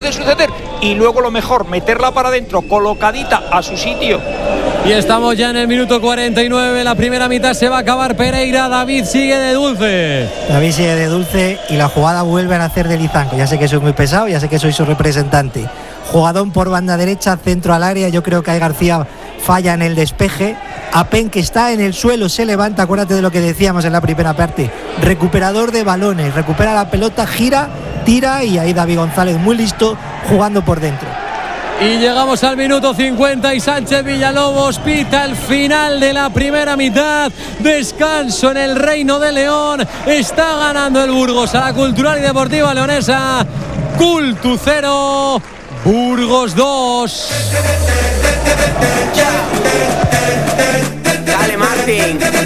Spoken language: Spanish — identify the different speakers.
Speaker 1: puede suceder. Y luego lo mejor, meterla para adentro, colocadita a su sitio.
Speaker 2: Y estamos ya en el minuto 49. La primera mitad se va a acabar. Pereira, David sigue de dulce.
Speaker 3: David sigue de dulce y la jugada vuelve a nacer de Lizanco. Ya sé que soy muy pesado, ya sé que soy su representante. Jugadón por banda derecha, centro al área. Yo creo que ahí García falla en el despeje. Apen, que está en el suelo, se levanta. Acuérdate de lo que decíamos en la primera parte. Recuperador de balones, recupera la pelota, gira, tira, y ahí David González muy listo jugando por dentro.
Speaker 2: Y llegamos al minuto 50 y Sánchez Villalobos pita el final de la primera mitad. Descanso en el Reino de León. Está ganando el Burgos a la Cultural y Deportiva Leonesa. Cultu 0, Burgos 2.
Speaker 4: Dale, Martín.